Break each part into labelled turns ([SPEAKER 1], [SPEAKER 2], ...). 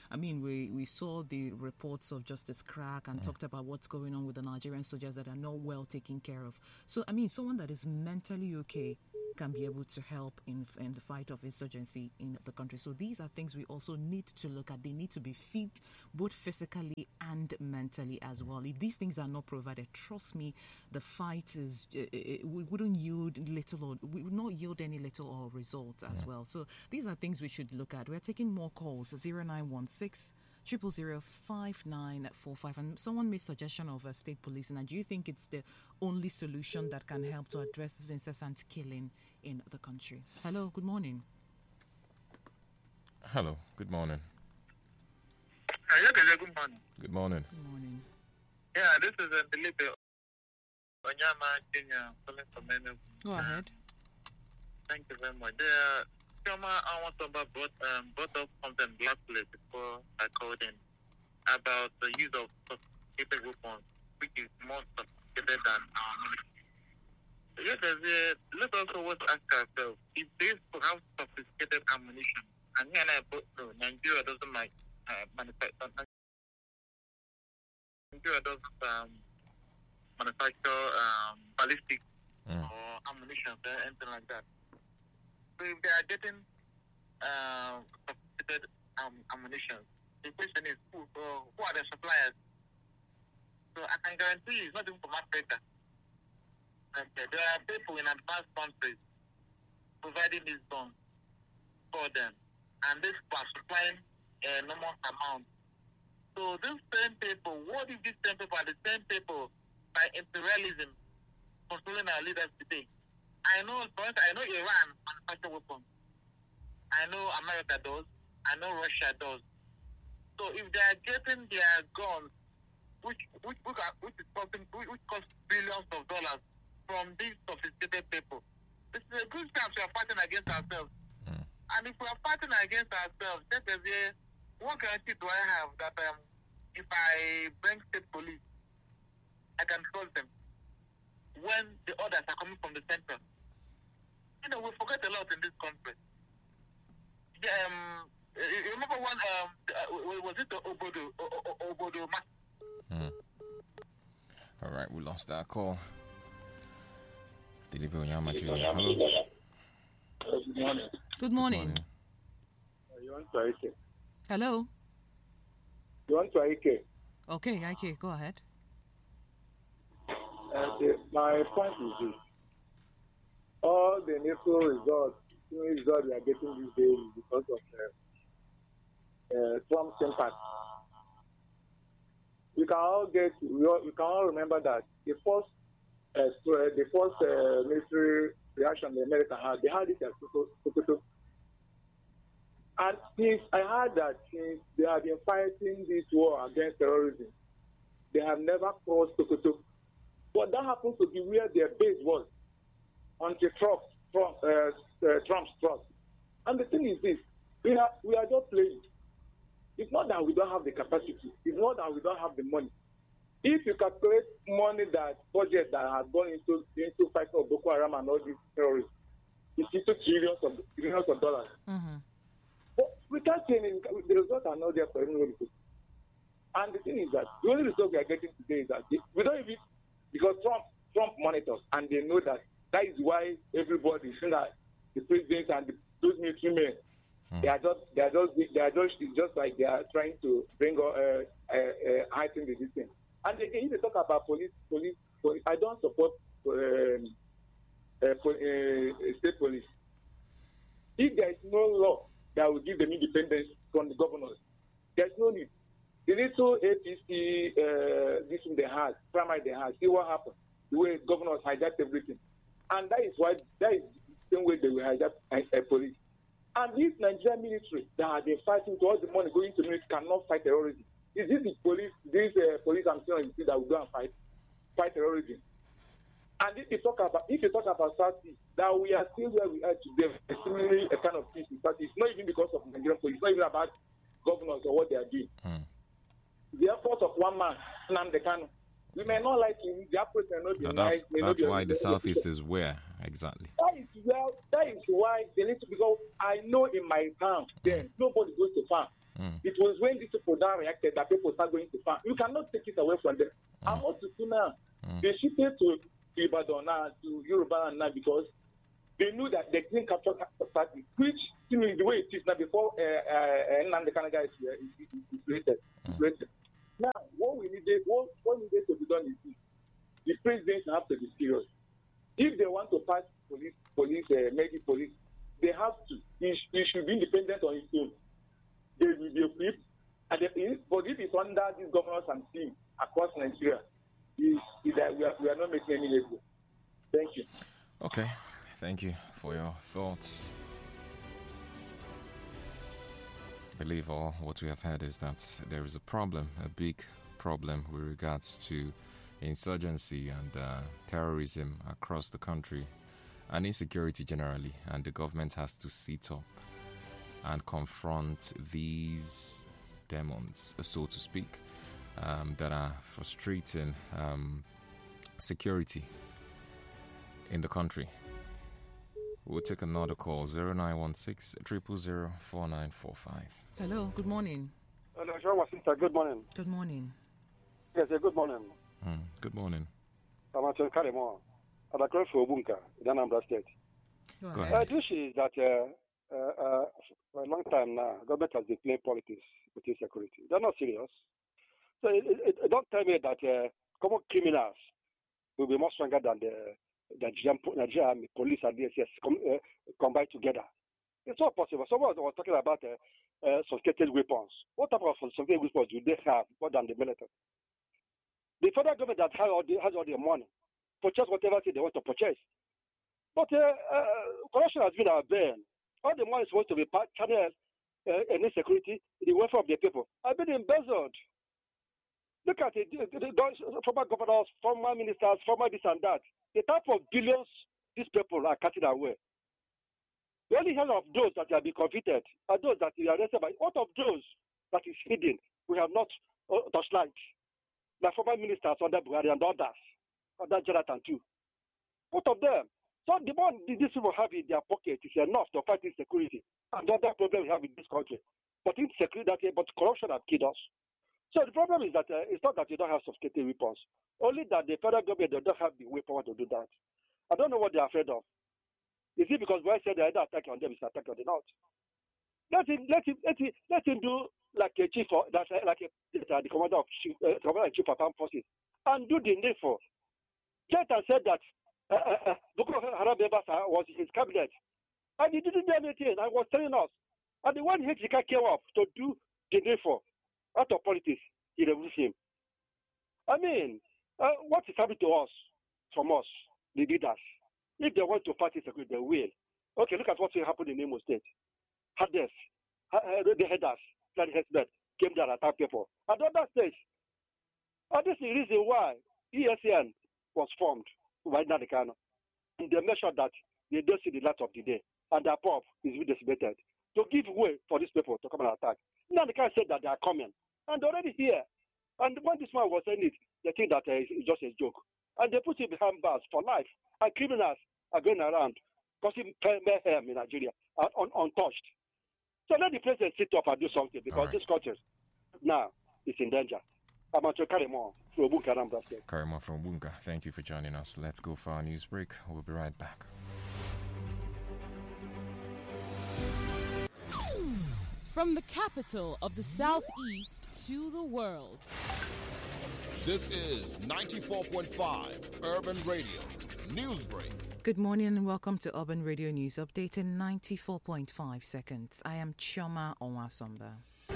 [SPEAKER 1] I mean, we saw the reports of Justice Crack and talked about what's going on with the Nigerian soldiers that are not well taken care of. So, I mean, someone that is mentally okay can be able to help in the fight of insurgency in the country. So these are things we also need to look at. They need to be fit both physically and mentally as well. If these things are not provided, trust me, the fight is we wouldn't yield little, or we would not yield any little or results as well. So these are things we should look at. We're taking more calls, 0916 0005945, and someone made suggestion of a state policing. And do you think it's the only solution that can help to address this incessant killing in the country? Hello, good morning.
[SPEAKER 2] Hello, good morning.
[SPEAKER 3] Good morning.
[SPEAKER 2] Good morning.
[SPEAKER 1] Good morning.
[SPEAKER 3] Yeah, this is Felipe Onyama Jr. calling from Enugu.
[SPEAKER 1] Go ahead.
[SPEAKER 3] Thank you very much. Choma, I want to brought up something blacklisted before I called in about the use of sophisticated weapons, which is more sophisticated than our military. Let's also want to ask ourselves if they have sophisticated ammunition, and here and I both know Nigeria doesn't manufacture. Nigeria doesn't manufacture ballistic or ammunition or anything like that. So if they are getting sophisticated ammunition, the question is who are the suppliers? So I can guarantee you it's not even from Africa. Okay. There are people in advanced countries providing these guns for them, and these are supplying enormous amount. So these same people, what if these same people are the same people by imperialism controlling our leaders today? I know, for instance, I know Iran manufacture weapons. I know America does. I know Russia does. So if they are getting their guns, which cost billions of dollars from these sophisticated people, this is a good chance we are fighting against ourselves. And if we are fighting against ourselves, just as what guarantee do I have that if I bring state police, I can trust them when the orders are coming from the center? You know, we forget a lot in this country. You remember one, was it the Obodo?
[SPEAKER 2] All right, we lost that call. Felipe Onyama Jr. Hello.
[SPEAKER 3] Good morning.
[SPEAKER 1] Good morning.
[SPEAKER 3] You want to Ike?
[SPEAKER 1] Hello.
[SPEAKER 3] You want to Ike?
[SPEAKER 1] Okay, Ike, go ahead.
[SPEAKER 3] My point is this. All the natural results we are getting these days is because of Trump sympathy. We can all remember that the first military reaction the America had, they had it at Sokoto. And since I heard that since they have been fighting this war against terrorism, they have never crossed Sokoto. But that happens to be where their base was, until Trump's trust. And the thing is this, we are just playing. It's not that we don't have the capacity. It's not that we don't have the money. If you calculate money budget that has gone into fighting of Boko Haram and all these terrorists, it's into trillions of dollars.
[SPEAKER 1] Mm-hmm.
[SPEAKER 3] But we can't see any, the results are not there for anybody. And the thing is that the only result we are getting today is that we don't even, because Trump monitors, and they know that is why everybody, seeing that the president and those military men, it's just like they are trying to bring heighten the distance. And again, if they talk about police, I don't support state police. If there is no law that will give them independence from the governors, there's no need. The little APC, this thing they had, primary they had, see what happened. The way governors hijacked everything. And that is the same way they will hijack police. And this Nigerian military that have been fighting to all the money going to military cannot fight terrorism. Is this the police, I'm saying that will go and fight terrorism? And if you talk about Southeast, that we are still where we are today, similarly a kind of peace in Southeast. It's not even because of Nigerian police. It's not even about governors or what they are doing. The effort of one man, Nnamdi Kanu. We may not like him. The approach may not be nice.
[SPEAKER 2] That's why the Southeast is where exactly.
[SPEAKER 3] That is why they need to, because I know in my town then nobody goes to farm.
[SPEAKER 4] It was when these people now reacted that people start going to farm. You cannot take it away from them. I'm not to now. They shifted to Ibadan now, to Yoruba now, because they knew that they didn't capture party, which, the way it is now before Nnamdi Kanu is created. Now, what needed to be done is this. The president have to be serious. If they want to pass police, they have to. He should be independent on his own. They will be equipped. But if it's under these governors and team across Nigeria, we are not making any headway. Thank you.
[SPEAKER 2] Okay. Thank you for your thoughts. I believe all what we have heard is that there is a problem, a big problem with regards to insurgency and terrorism across the country and insecurity generally, and the government has to sit up and confront these demons, so to speak, that are frustrating security in the country. We'll take another call, 0916 000 4945.
[SPEAKER 1] Hello, good morning.
[SPEAKER 5] Hello, Sean sister. Good morning.
[SPEAKER 1] Good morning.
[SPEAKER 5] Yes, good morning.
[SPEAKER 2] Good morning.
[SPEAKER 5] I'm Anton Karimo. I'm a for Obunka in Anambra State.
[SPEAKER 2] Go ahead.
[SPEAKER 5] This is that for a long time now, government has been playing politics with insecurity. They're not serious. So don't tell me that common criminals will be more stronger than the Nigerian police and DSS combined together. It's not possible. Someone was talking about sophisticated weapons. What type of sophisticated weapons do they have more than the military? The federal government that has all the money, purchase whatever they want to purchase. But corruption has been our bane. All the money is supposed to be channeled in insecurity, the welfare of the people. I've been embezzled. Look at it, the former governors, former ministers, former this and that. The type of billions these people are cutting away. The only heard of those that have been convicted are those that are arrested by. Out of those that is hidden, we have not touched light. Like former ministers under Buhari and others, under Jonathan too. Both of them. So the money these people have in their pocket is enough to fight insecurity and other problem we have in this country. But insecurity, but corruption has killed us. So the problem is that it's not that you don't have sophisticated weapons, only that the federal government don't have the weapon to do that. I don't know what they're afraid of. Is it because when I said they're either attacking on them, it's attacking on the north? Let him do like a chief, the commander in chief of armed forces, and do the needful. Jonathan said that Boko Haram members was in his cabinet, and he didn't do anything. I was telling us, and the one Hejika came up to do the needful out of politics, he removed him. I mean, what is happening to us, from us, the leaders? If they want to fight insecurity, they will. Okay, look at what happened in Imo State. Hades, the headers, like Hesbet, came there and attacked people. And other states. And this is the reason why ESN was formed by Nnamdi Kanu. And they made sure that they don't see the light of the day. And their pop is being decimated. To give way for these people to come and attack. Nnamdi Kanu said that they are coming. And they're already here. And when this man was saying it, they think that it's just a joke. And they put him behind bars for life. And criminals are going around causing mayhem in Nigeria, untouched. So let the president sit up and do something, because this country now is in danger. I'm Anton Karimo from Obunka, Anambra State.
[SPEAKER 2] Karimo from Obunka, thank you for joining us. Let's go for our news break. We'll be right back.
[SPEAKER 6] From the capital of the Southeast to the world.
[SPEAKER 7] This is 94.5 Urban Radio Newsbreak.
[SPEAKER 1] Good morning and welcome to Urban Radio News Update in 94.5 seconds. I am Chioma Onwasomba.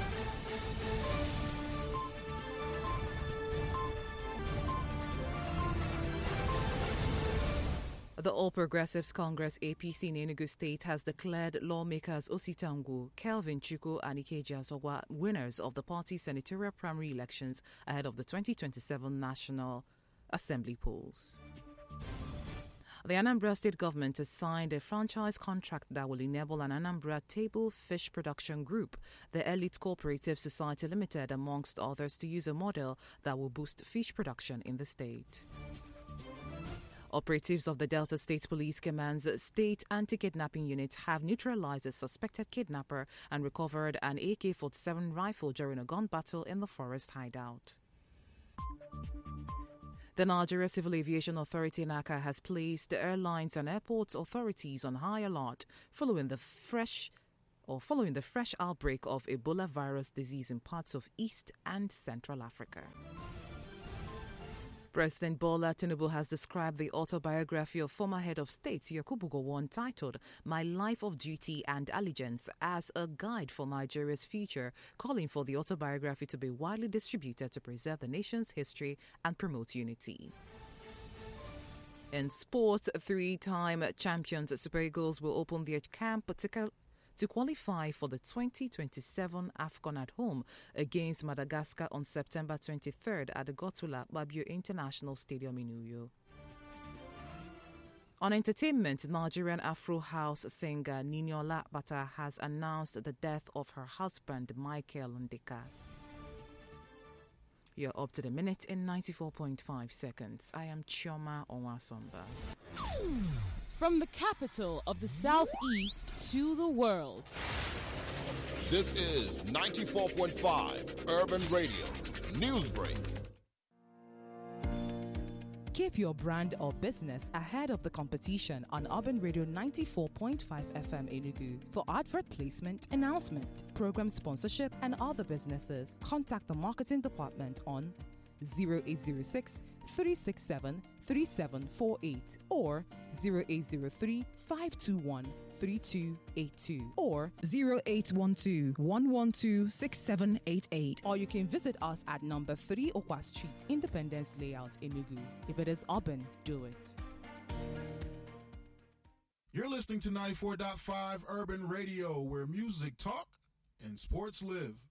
[SPEAKER 1] The All Progressives Congress APC in Enugu State has declared lawmakers Ositangu, Kelvin Chuku and Ikeji Azogwa winners of the party's senatorial primary elections ahead of the 2027 National Assembly polls. The Anambra State government has signed a franchise contract that will enable an Anambra Table Fish Production Group, the Elite Cooperative Society Limited, amongst others, to use a model that will boost fish production in the state. Operatives of the Delta State Police Command's State Anti-Kidnapping Unit have neutralized a suspected kidnapper and recovered an AK-47 rifle during a gun battle in the forest hideout. The Nigeria Civil Aviation Authority (NACA) has placed the airlines and airports authorities on high alert following the fresh outbreak of Ebola virus disease in parts of East and Central Africa. President Bola Tinubu has described the autobiography of former head of state Yakubu Gowon titled My Life of Duty and Allegiance as a guide for Nigeria's future, calling for the autobiography to be widely distributed to preserve the nation's history and promote unity. In sports, three-time champions Super Eagles will open their camp to qualify for the 2027 AFCON at home against Madagascar on September 23rd at the Gotula Babio International Stadium in Uyo. On entertainment, Nigerian Afro House singer Niniola Bata has announced the death of her husband Michael Ndeka. You're up to the minute in 94.5 seconds. I am Chioma Onwasomba.
[SPEAKER 6] From the capital of the Southeast to the world.
[SPEAKER 7] This is 94.5 Urban Radio Newsbreak.
[SPEAKER 8] Keep your brand or business ahead of the competition on Urban Radio 94.5 FM Enugu. For advert placement, announcement, program sponsorship, and other businesses, contact the marketing department on 0806 367 3748 or 0803 521 3282 or 0812 112 6788, or you can visit us at number 3 Okwa Street, Independence Layout, Enugu. If it is urban, do it.
[SPEAKER 9] You're listening to 94.5 Urban Radio, where music talk and sports live.